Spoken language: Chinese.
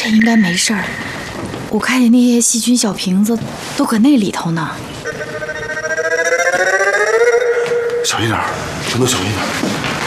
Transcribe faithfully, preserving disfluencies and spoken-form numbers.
这应该没事儿。我看见那些细菌小瓶子都搁那里头呢。 小心点，全都小心点。